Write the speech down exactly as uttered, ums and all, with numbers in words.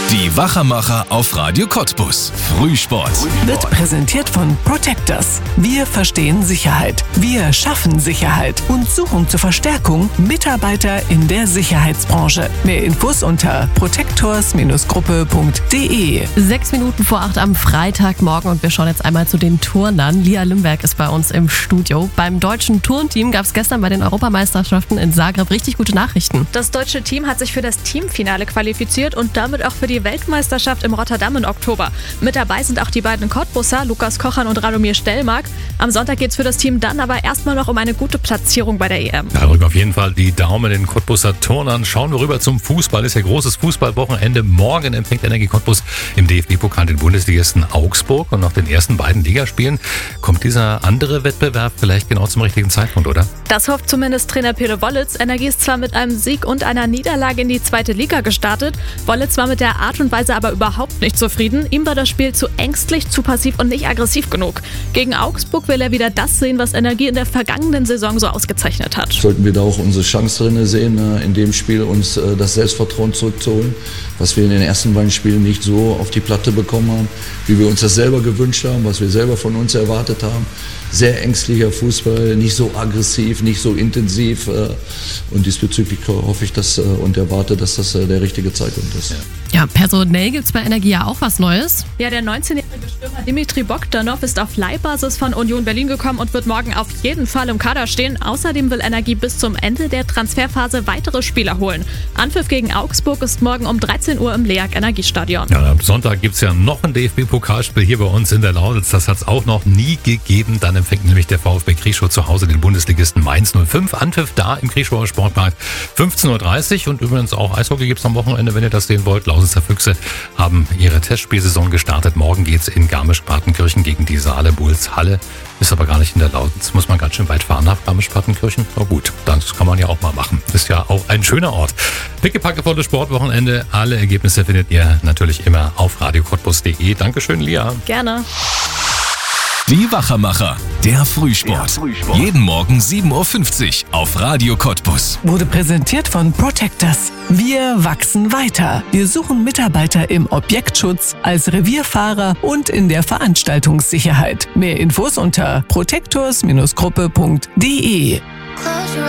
Die Wachermacher auf Radio Cottbus. Frühsport. Wird präsentiert von Protectors. Wir verstehen Sicherheit. Wir schaffen Sicherheit und suchen zur Verstärkung Mitarbeiter in der Sicherheitsbranche. Mehr Infos unter protectors Gruppe punkt de. Sechs Minuten vor acht am Freitagmorgen und wir schauen jetzt einmal zu den Turnern. Lia Limberg ist bei uns im Studio. Beim deutschen Turnteam gab es gestern bei den Europameisterschaften in Zagreb richtig gute Nachrichten. Das deutsche Team hat sich für das Teamfinale qualifiziert und damit auch für die Weltmeisterschaft im Rotterdam im Oktober. Mit dabei sind auch die beiden Cottbusser, Lukas Kochan und Radomir Stellmark. Am Sonntag geht es für das Team dann aber erstmal noch um eine gute Platzierung bei der E M. Da drücken auf jeden Fall die Daumen den Cottbusser Turnern. Schauen wir rüber zum Fußball. Ist ja großes Fußballwochenende. Morgen empfängt Energie Cottbus im D F B-Pokal den Bundesligisten Augsburg. Und nach den ersten beiden Ligaspielen kommt dieser andere Wettbewerb vielleicht genau zum richtigen Zeitpunkt, oder? Das hofft zumindest Trainer Pele Wollitz. Energie ist zwar mit einem Sieg und einer Niederlage in die zweite Liga gestartet. Wollitz war mit der Art und Weise aber überhaupt nicht zufrieden. Ihm war das Spiel zu ängstlich, zu passiv und nicht aggressiv genug. Gegen Augsburg will er wieder das sehen, was Energie in der vergangenen Saison so ausgezeichnet hat. Sollten wir da auch unsere Chance drin sehen, in dem Spiel uns das Selbstvertrauen zurückzuholen, was wir in den ersten beiden Spielen nicht so auf die Platte bekommen haben, wie wir uns das selber gewünscht haben, was wir selber von uns erwartet haben. Sehr ängstlicher Fußball, nicht so aggressiv, nicht so intensiv. Und diesbezüglich hoffe ich dass, und erwarte, dass das der richtige Zeitpunkt ist. Ja, personell gibt es bei Energie ja auch was Neues. Ja, der neunzehnjährige Stürmer Dimitri Bogdanov ist auf Leihbasis von Union Berlin gekommen und wird morgen auf jeden Fall im Kader stehen. Außerdem will Energie bis zum Ende der Transferphase weitere Spieler holen. Anpfiff gegen Augsburg ist morgen um dreizehn Uhr im LEAG Energiestadion. Ja, am Sonntag gibt es ja noch ein D F B-Pokalspiel hier bei uns in der Lausitz. Das hat es auch noch nie gegeben. Dann empfängt nämlich der VfB Krieschow zu Hause den Bundesligisten Mainz null fünf. Anpfiff da im Krieschower Sportpark fünfzehn Uhr dreißig. Und übrigens auch Eishockey gibt es am Wochenende, wenn ihr das sehen wollt. Lausitzer Füchse haben ihre Testspielsaison gestartet. Morgen geht es in Garmisch-Partenkirchen gegen die Saale Bulls Halle. Ist aber gar nicht in der Lausitz. Muss man ganz schön weit fahren nach Garmisch-Partenkirchen. Aber gut, das kann man ja auch mal machen. Ist ja auch ein schöner Ort. Pickepackevolles Sportwochenende. Alle Ergebnisse findet ihr natürlich immer auf radio cottbus punkt de. Dankeschön, Lia. Gerne. Die Wachermacher, der Frühsport. Frühsport. Jeden Morgen sieben Uhr fünfzig auf Radio Cottbus. Wurde präsentiert von Protectors. Wir wachsen weiter. Wir suchen Mitarbeiter im Objektschutz, als Revierfahrer und in der Veranstaltungssicherheit. Mehr Infos unter protectors Gruppe punkt de.